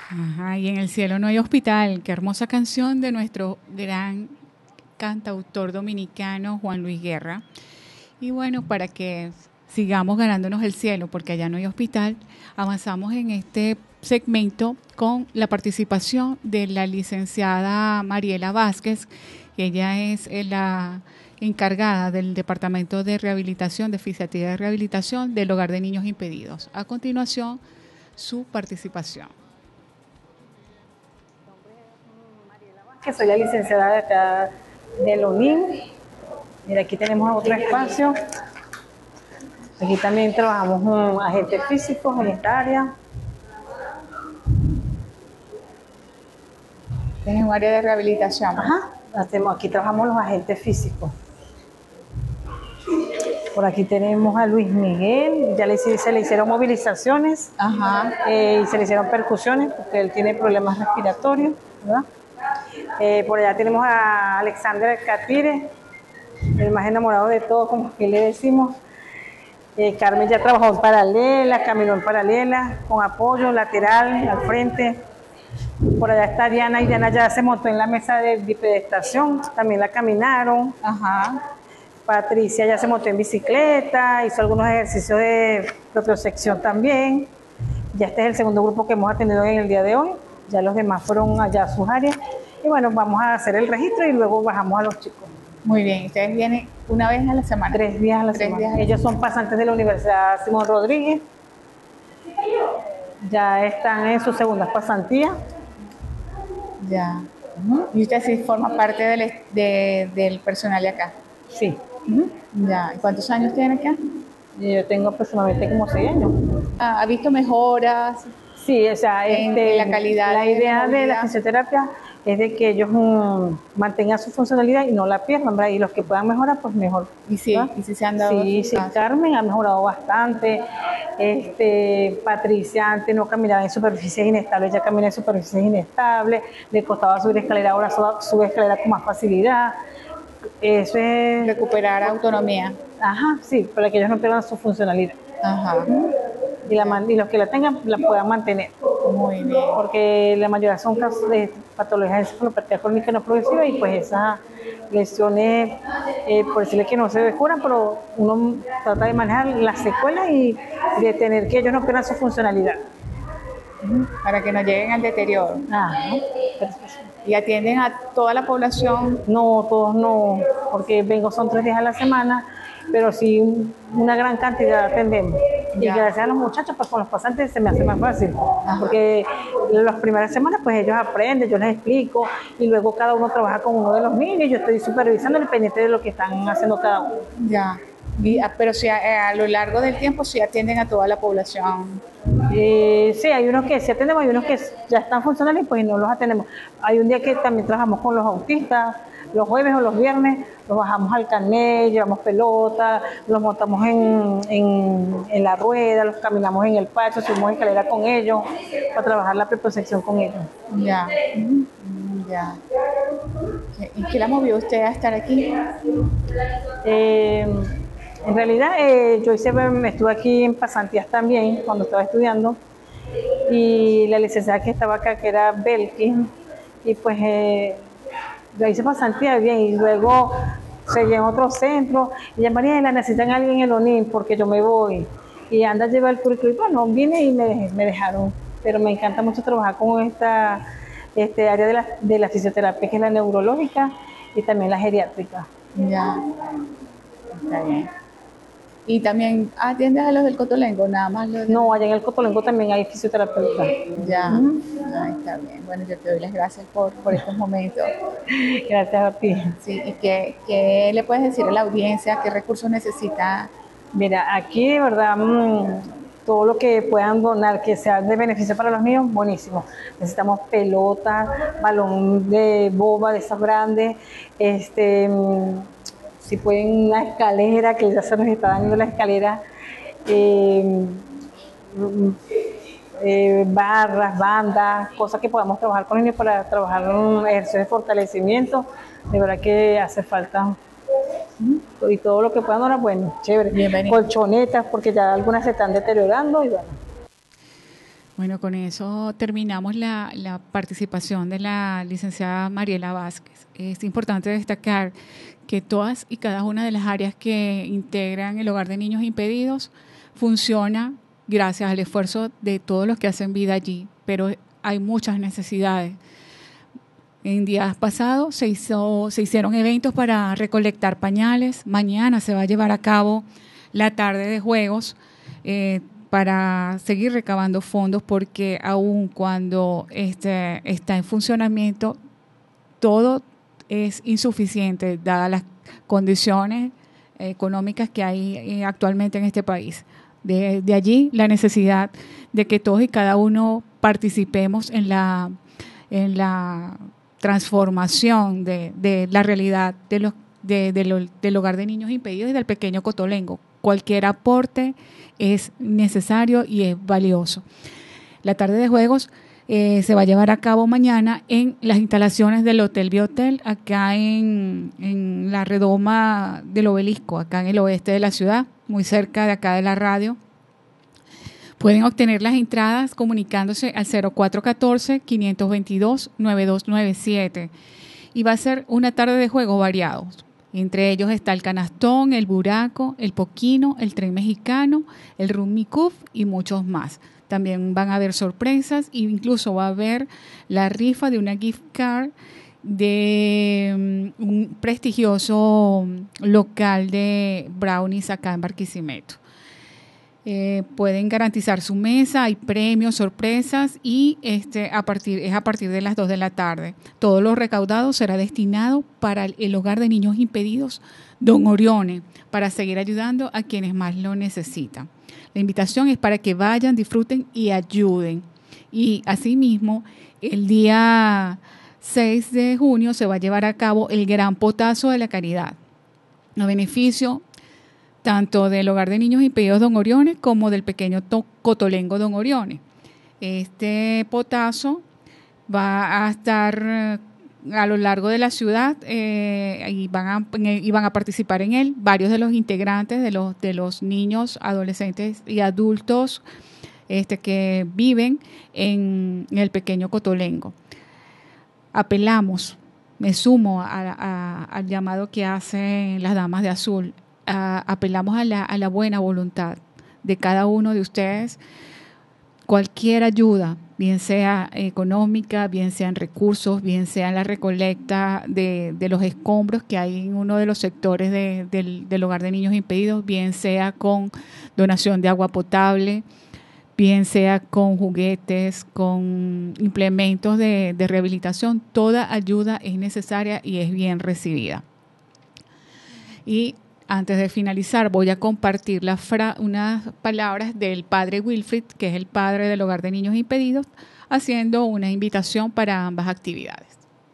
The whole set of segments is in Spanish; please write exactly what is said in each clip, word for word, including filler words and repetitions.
Ajá, y en el cielo no hay hospital. Qué hermosa canción de nuestro gran cantautor dominicano Juan Luis Guerra. Y bueno, para que sigamos ganándonos el cielo, porque allá no hay hospital, avanzamos en este segmento con la participación de la licenciada Mariela Vázquez, que ella es la encargada del Departamento de Rehabilitación, de Fisiatría de Rehabilitación del Hogar de Niños Impedidos. A continuación, su participación. Que soy la licenciada de acá del O N I M. Mira, aquí tenemos otro espacio. Aquí también trabajamos con agentes físicos en esta área. Es un área de rehabilitación. Ajá. Hacemos, aquí trabajamos los agentes físicos. Por aquí tenemos a Luis Miguel. Ya le, se le hicieron movilizaciones. Ajá. Eh, y se le hicieron percusiones porque él tiene problemas respiratorios, ¿verdad? Eh, por allá tenemos a Alexander Catire, el más enamorado de todos, como que le decimos. Eh, Carmen ya trabajó en paralela, caminó en paralela, con apoyo lateral, al frente. Por allá está Diana, y Diana ya se montó en la mesa de bipedestación, también la caminaron. Ajá. Patricia ya se montó en bicicleta, hizo algunos ejercicios de propiocepción también. Ya este es el segundo grupo que hemos atendido en el día de hoy. Ya los demás fueron allá a sus áreas. Y bueno, vamos a hacer el registro y luego bajamos a los chicos. Muy bien, ustedes vienen una vez a la semana. Tres días a la Tres semana. días a la Ellos son pasantes de la Universidad Simón Rodríguez. Ya están en sus segundas pasantías. Ya. Uh-huh. ¿Y usted sí forma parte del, de, del personal de acá? Sí. Uh-huh. Ya. ¿Cuántos años tiene acá? Yo tengo aproximadamente como seis años. Ah, ¿ha visto mejoras? Sí, o sea, en, este, en la calidad. La de idea la de la fisioterapia es de que ellos um, mantengan su funcionalidad y no la pierdan, ¿verdad? Y los que puedan mejorar, pues mejor. Y sí, ¿verdad? Y sí se han dado. Sí, sí, Carmen ha mejorado bastante. Este, Patricia antes no caminaba en superficies inestables, ya camina en superficies inestables, le costaba subir escalera, ahora sube escalera con más facilidad. Eso es recuperar autonomía. Ajá, sí, para que ellos no pierdan su funcionalidad. Ajá. Y, la, y los que la tengan la puedan mantener. Muy bien. Porque la mayoría son casos de patologías de encefalopatía crónica no progresiva y pues esas lesiones, eh, por decirle que no se curan, pero uno trata de manejar las secuelas y de tener que ellos no pierdan su funcionalidad. Para que no lleguen al deterioro. Ajá. ¿Y atienden a toda la población? No, todos no, porque vengo son tres días a la semana, pero sí una gran cantidad atendemos. Ya. Y gracias a los muchachos, pues con los pasantes se me hace más fácil. Ajá. Porque las primeras semanas pues ellos aprenden, yo les explico y luego cada uno trabaja con uno de los niños y yo estoy supervisando dependiente de lo que están haciendo cada uno. Ya, y, pero si a, a lo largo del tiempo sí atienden a toda la población. Eh, sí, hay unos que sí atendemos, hay unos que ya están funcionales y pues no los atendemos. Hay un día que también trabajamos con los autistas, los jueves o los viernes los bajamos al carnet, llevamos pelota, los montamos en, en, en la rueda, los caminamos en el patio, subimos escalera con ellos para trabajar la propiocepción con ellos. Ya, ya. ¿Y qué la movió usted a estar aquí? Eh, en realidad eh, yo hice, estuve aquí en pasantías también cuando estaba estudiando y la licenciada que estaba acá que era Belkin y pues eh, yo hice pasantía bien y luego seguí en otro centro y ya Mariela necesitan a alguien en el O N I M porque yo me voy y anda a llevar el currículo y bueno, vine y me, me dejaron, pero me encanta mucho trabajar con esta este área de la, de la fisioterapia que es la neurológica y también la geriátrica. Ya, está bien. ¿Y también atiendes a los del Cotolengo, nada más? Los de... No, allá en el Cotolengo también hay fisioterapeutas. Ya, uh-huh. Ah, está bien. Bueno, yo te doy las gracias por, por estos momentos. Gracias a ti. Sí, ¿y qué, qué le puedes decir a la audiencia? ¿Qué recursos necesita? Mira, aquí de verdad mmm, todo lo que puedan donar que sea de beneficio para los niños, buenísimo. Necesitamos pelotas, balón de boba de esas grandes, este... Mmm, si pueden una escalera, que ya se nos está dañando la escalera, eh, eh, barras, bandas, cosas que podamos trabajar con ellos para trabajar un ejercicio de fortalecimiento, de verdad que hace falta. Y todo lo que puedan donar, bueno, chévere. Bienvenido. Colchonetas, porque ya algunas se están deteriorando y bueno. Bueno, con eso terminamos la, la participación de la licenciada Mariela Vázquez. Es importante destacar que todas y cada una de las áreas que integran el Hogar de Niños Impedidos funciona gracias al esfuerzo de todos los que hacen vida allí, pero hay muchas necesidades. En días pasados se, hizo, se hicieron eventos para recolectar pañales. Mañana se va a llevar a cabo la tarde de juegos eh, para seguir recabando fondos, porque aun cuando este, está en funcionamiento, todo es insuficiente dadas las condiciones económicas que hay eh, actualmente en este país. De, de allí la necesidad de que todos y cada uno participemos en la, en la transformación de, de la realidad de los, de, de lo, del Hogar de Niños Impedidos y del Pequeño Cotolengo. Cualquier aporte es necesario y es valioso. La tarde de juegos eh, se va a llevar a cabo mañana en las instalaciones del Hotel Biotel, acá en, en la redoma del Obelisco, acá en el oeste de la ciudad, muy cerca de acá de la radio. Pueden obtener las entradas comunicándose al cero cuatro uno cuatro, cinco dos dos, nueve dos nueve siete. Y va a ser una tarde de juegos variados. Entre ellos está el canastón, el buraco, el poquino, el tren mexicano, el rummy cup y muchos más. También van a haber sorpresas e incluso va a haber la rifa de una gift card de um, un prestigioso local de brownies acá en Barquisimeto. Eh, pueden garantizar su mesa, hay premios, sorpresas y este a partir es a partir de las dos de la tarde. Todo lo recaudado será destinado para el Hogar de Niños Impedidos Don Orione, para seguir ayudando a quienes más lo necesitan. La invitación es para que vayan, disfruten y ayuden. Y asimismo, el día seis de junio se va a llevar a cabo el Gran Potazo de la Caridad, a beneficio tanto del Hogar de Niños Impedidos Don Orione como del Pequeño Cotolengo Don Orione. Este potazo va a estar a lo largo de la ciudad eh, y, van a, y van a participar en él varios de los integrantes de los, de los niños, adolescentes y adultos este, que viven en, en el Pequeño Cotolengo. Apelamos, me sumo a, a, al llamado que hacen las Damas de Azul. Uh, apelamos a la, a la buena voluntad de cada uno de ustedes. Cualquier ayuda, bien sea económica, bien sean recursos, bien sea en la recolecta de, de los escombros que hay en uno de los sectores de, del, del Hogar de Niños Impedidos, bien sea con donación de agua potable, bien sea con juguetes, con implementos de, de rehabilitación, toda ayuda es necesaria y es bien recibida. Y antes de finalizar, voy a compartir la fra- unas palabras del padre Wilfrid, que es el padre del Hogar de Niños Impedidos, haciendo una invitación para ambas actividades.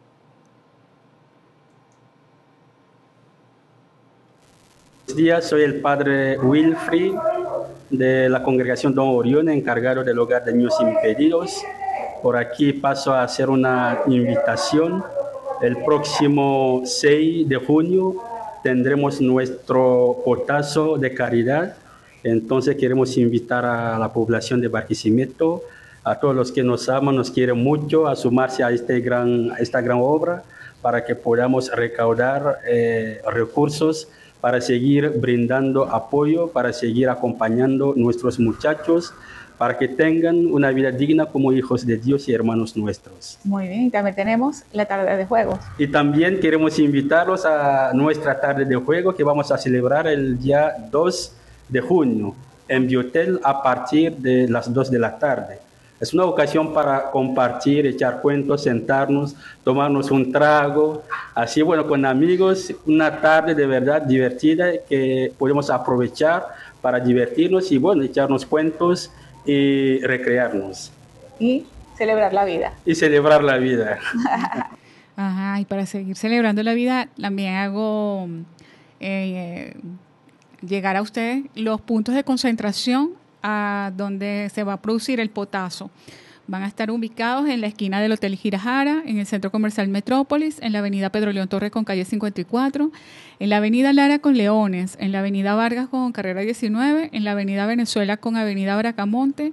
Buenos días, soy el padre Wilfrid de la congregación Don Orione, encargado del Hogar de Niños Impedidos. Por aquí paso a hacer una invitación. El próximo seis de junio tendremos nuestro potazo de caridad. Entonces queremos invitar a la población de Barquisimeto, a todos los que nos aman, nos quieren mucho, a sumarse a, este gran, a esta gran obra para que podamos recaudar eh, recursos para seguir brindando apoyo, para seguir acompañando a nuestros muchachos, para que tengan una vida digna como hijos de Dios y hermanos nuestros. Muy bien, y también tenemos la tarde de juegos. Y también queremos invitarlos a nuestra tarde de juego que vamos a celebrar el día dos de junio en Biotel a partir de las dos de la tarde. Es una ocasión para compartir, echar cuentos, sentarnos, tomarnos un trago, así bueno, con amigos, una tarde de verdad divertida que podemos aprovechar para divertirnos y bueno, echarnos cuentos y recrearnos. Y celebrar la vida. Y celebrar la vida. Ajá, y para seguir celebrando la vida, también hago eh, llegar a ustedes los puntos de concentración a donde se va a producir el potazo. Van a estar ubicados en la esquina del Hotel Girajara, en el Centro Comercial Metrópolis, en la avenida Pedro León Torres con calle cincuenta y cuatro, en la avenida Lara con Leones, en la avenida Vargas con carrera diecinueve, en la avenida Venezuela con avenida Bracamonte,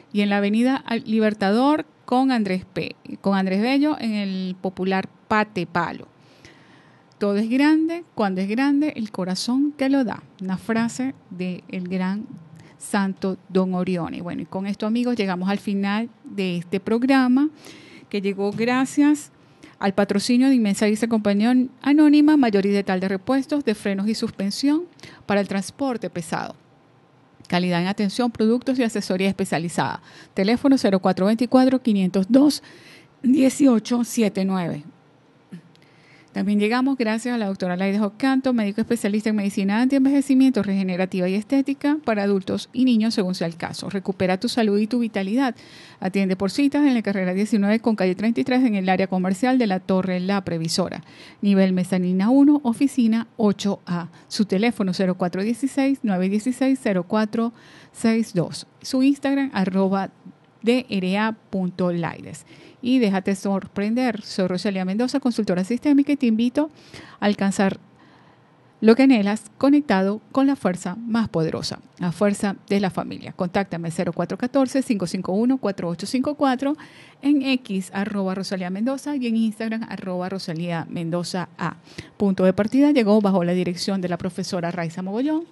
y en la avenida Libertador con Andrés, P, con Andrés Bello en el popular Pate Palo. Todo es grande cuando es grande el corazón que lo da. Una frase del gran santo Don Orione. Y bueno, y con esto, amigos, llegamos al final de este programa que llegó gracias al patrocinio de Inmensa Dice Compañía Anónima, mayoría de repuestos de frenos y suspensión para el transporte pesado. Calidad en atención, productos y asesoría especializada. Teléfono cero cuatro dos cuatro, cinco cero dos, uno ocho siete nueve. También llegamos gracias a la doctora Laida Occanto, médico especialista en medicina antienvejecimiento, regenerativa y estética para adultos y niños según sea el caso. Recupera tu salud y tu vitalidad. Atiende por citas en la carrera diecinueve con calle treinta y tres en el área comercial de la Torre La Previsora. Nivel Mezanina uno, oficina ocho A. Su teléfono cero cuatro uno seis, nueve uno seis, cero cuatro seis dos. Su Instagram arroba dra.laides. Y déjate sorprender. Soy Rosalía Mendoza, consultora sistémica, y te invito a alcanzar lo que anhelas conectado con la fuerza más poderosa, la fuerza de la familia. Contáctame cero cuatro uno cuatro, cinco cinco uno, cuatro ocho cinco cuatro, en X arroba Rosalía Mendoza y en Instagram arroba Rosalía Mendoza A. Punto de partida llegó bajo la dirección de la profesora Raiza Mogollón.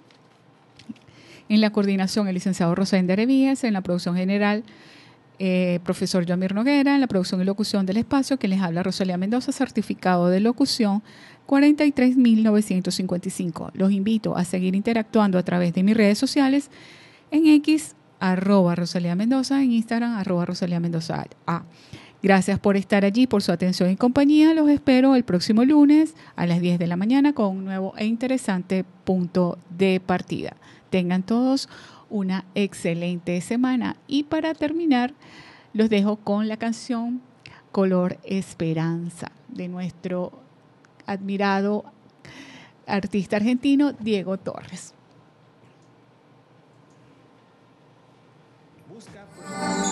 En la coordinación el licenciado Rosendo Arevías, en la producción general Eh, profesor Yamir Noguera, en la producción y locución del espacio, que les habla Rosalía Mendoza, certificado de locución cuarenta y tres mil novecientos cincuenta y cinco. Los invito a seguir interactuando a través de mis redes sociales en X, arroba Rosalía Mendoza, en Instagram, arroba Rosalía Mendoza A. Gracias por estar allí, por su atención y compañía. Los espero el próximo lunes a las diez de la mañana con un nuevo e interesante punto de partida. Tengan todos una excelente semana. Y para terminar, los dejo con la canción Color Esperanza de nuestro admirado artista argentino Diego Torres.